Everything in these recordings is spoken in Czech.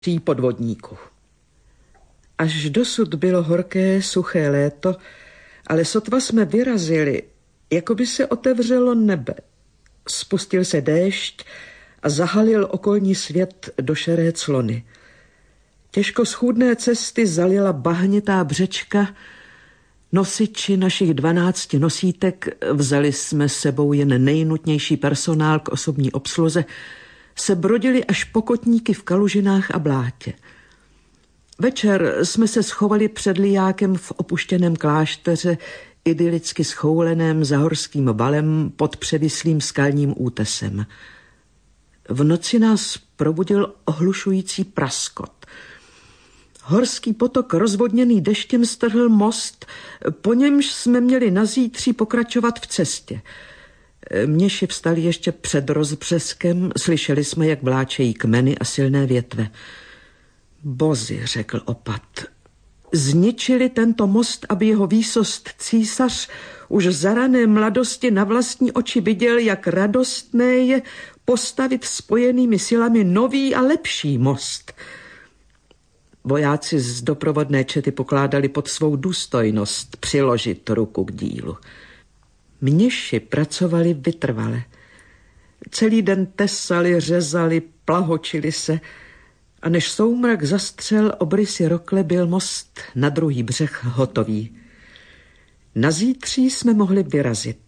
podvodníků. Až dosud bylo horké, suché léto, ale sotva jsme vyrazili, jako by se otevřelo nebe. Spustil se déšť a zahalil okolní svět do šeré clony. Těžko schůdné cesty zalila bahnitá břečka. Nosiči našich 12 nosítek, vzali jsme s sebou jen nejnutnější personál k osobní obsluze, se brodili až po kotníky v kalužinách a blátě. Večer jsme se schovali před lijákem v opuštěném klášteře, idylicky schouleném za horským valem pod převislým skalním útesem. V noci nás probudil ohlušující praskot. Horský potok rozvodněný deštěm strhl most, po němž jsme měli nazítří pokračovat v cestě. Měši vstali ještě před rozbřeskem, slyšeli jsme, jak vláčejí kmeny a silné větve. Bozi, řekl opat, zničili tento most, aby jeho výsost císař už za rané mladosti na vlastní oči viděl, jak radostné je postavit spojenými silami nový a lepší most. Vojáci z doprovodné čety pokládali pod svou důstojnost přiložit ruku k dílu. Měši pracovali vytrvale. Celý den tesali, řezali, plahočili se a než soumrak zastřel obrysy rokle, byl most na druhý břeh hotový. Nazítří jsme mohli vyrazit.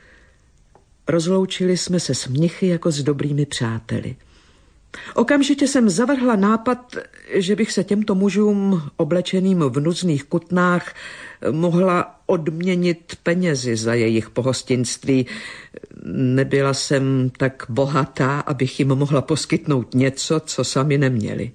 Rozloučili jsme se s mnichy jako s dobrými přáteli. Okamžitě jsem zavrhla nápad, že bych se těmto mužům oblečeným v nuzných kutnách mohla odměnit penězi za jejich pohostinství. Nebyla jsem tak bohatá, abych jim mohla poskytnout něco, co sami neměli.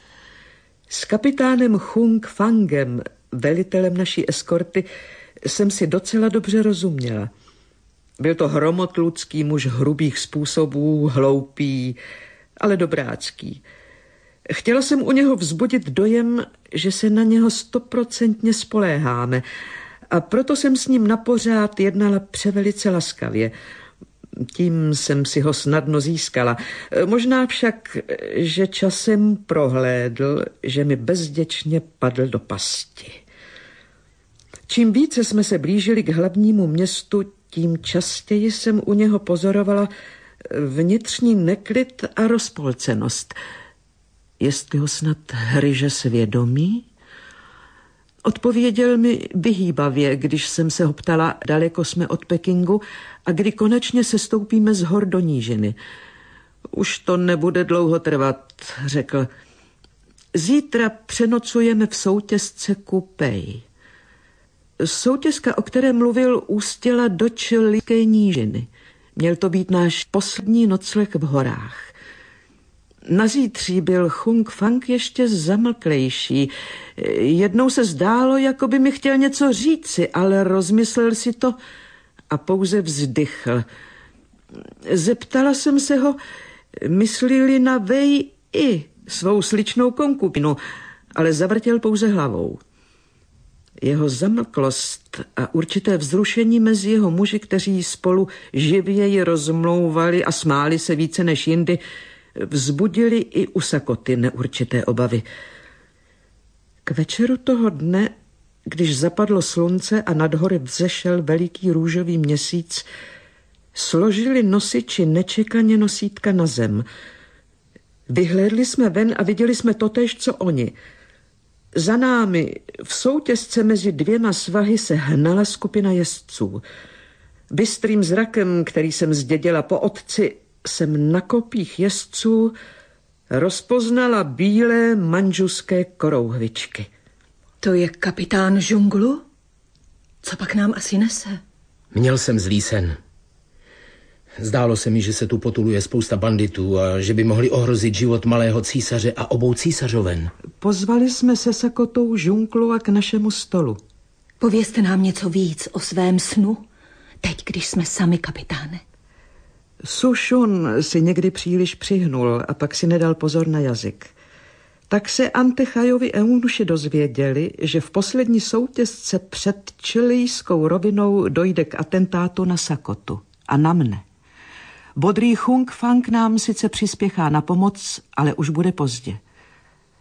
S kapitánem Chung Fangem, velitelem naší eskorty, jsem si docela dobře rozuměla. Byl to hromotludský muž hrubých způsobů, hloupý, ale dobrácký. Chtěla jsem u něho vzbudit dojem, že se na něho 100% spoléháme, a proto jsem s ním napořád jednala převelice laskavě. Tím jsem si ho snadno získala. Možná však, že časem prohlédl, že mi bezděčně padl do pasti. Čím více jsme se blížili k hlavnímu městu, tím častěji jsem u něho pozorovala vnitřní neklid a rozpolcenost. Jestli ho snad hryže svědomí? Odpověděl mi vyhýbavě, když jsem se ho ptala, daleko jsme od Pekingu a kdy konečně sestoupíme z hor do nížiny. Už to nebude dlouho trvat, řekl. Zítra přenocujeme v soutězce Kupej. Soutězka, o které mluvil, ústěla do Čilské nížiny. Měl to být náš poslední nocleh v horách. Nazítří byl Chung Fang ještě zamlklejší. Jednou se zdálo, jako by mi chtěl něco říci, ale rozmyslel si to a pouze vzdychl. Zeptala jsem se ho, myslí-li na Wei i svou sličnou konkubinu, ale zavrtěl pouze hlavou. Jeho zamlklost a určité vzrušení mezi jeho muži, kteří spolu živěji rozmlouvali a smáli se více než jindy, vzbudili i u Sakoty neurčité obavy. K večeru toho dne, když zapadlo slunce a nad hory vzešel veliký růžový měsíc, složili nosiči nečekaně nosítka na zem. Vyhlédli jsme ven a viděli jsme totéž, co oni. Za námi v soutězce mezi dvěma svahy se hnala skupina jezdců. Bystrým zrakem, který jsem zdědila po otci, jsem na kopích jezdců rozpoznala bílé manžuské korouhvičky. To je kapitán Žunglu? Co pak nám asi nese? Měl jsem zlý sen. Zdálo se mi, že se tu potuluje spousta banditů a že by mohli ohrozit život malého císaře a obou císařoven. Pozvali jsme se Sakotou Žunglua k našemu stolu. Povězte nám něco víc o svém snu, teď, když jsme sami, kapitáne. Su Shun si někdy příliš přihnul a pak si nedal pozor na jazyk. Tak se Antechajovi eunuši dozvěděli, že v poslední soutězce před Čilijskou rovinou dojde k atentátu na Sakotu a na mne. Bodrý Chung Fang nám sice přispěchá na pomoc, ale už bude pozdě.